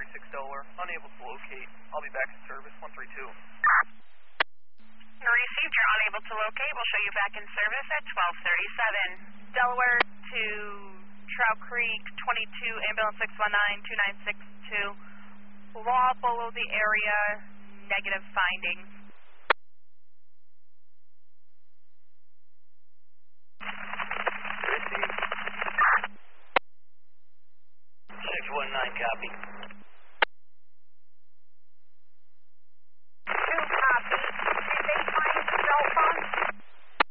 136 Delaware. Unable to locate. I'll be back in service. 132. Received. You're unable to locate. We'll show you back in service at 1237. Delaware to Trout Creek, 22, ambulance 619-2962. Law below the area, negative findings. Received. 619, copy.